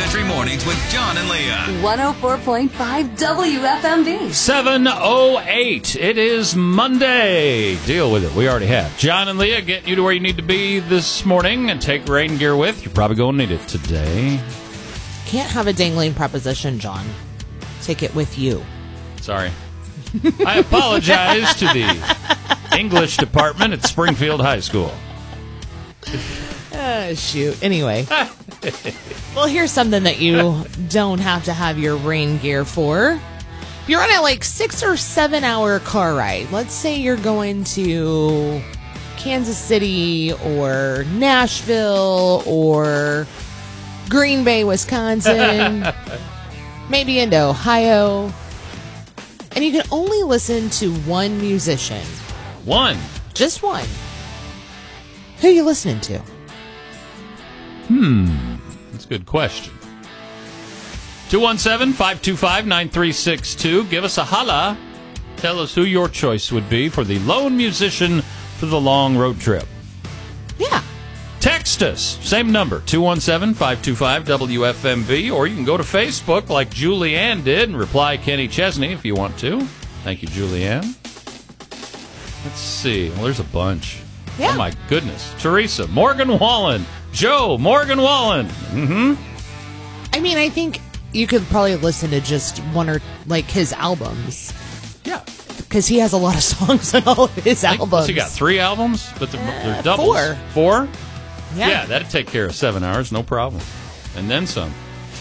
Country Mornings with John and Leah. 104.5 WFMB. 7:08. It is Monday. Deal with it. We already have. John and Leah getting you to where you need to be this morning, and take rain gear with. You're probably going to need it today. Can't have a dangling preposition, John. Take it with you. Sorry. I apologize to the English department at Springfield High School. Shoot. Anyway. Well, here's something that you don't have to have your rain gear for. You're on a 6 or 7 hour car ride. Let's say you're going to Kansas City or Nashville or Green Bay, Wisconsin, maybe into Ohio. And you can only listen to one musician. One. Just one. Who are you listening to? That's a good question. 217-525-9362. Give us a holla. Tell us who your choice would be for the lone musician for the long road trip. Yeah. Text us. Same number, 217-525-WFMB. Or you can go to Facebook like Julianne did and reply Kenny Chesney if you want to. Thank you, Julianne. Let's see. Well, there's a bunch. Yeah. Oh, my goodness. Teresa, Morgan Wallen. Joe, Morgan Wallen. I mean, I think you could probably listen to just one or his albums. Yeah. Because he has a lot of songs on all of his albums. What's he got, 3 albums? But they're doubles. 4. 4? Yeah. That'd take care of 7 hours, no problem. And then some.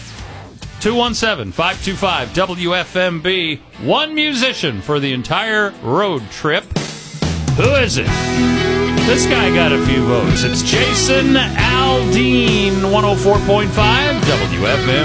217-525-WFMB. One musician for the entire road trip. Who is it? This guy got a few votes. It's Jason Aldean, 104.5 WFMB.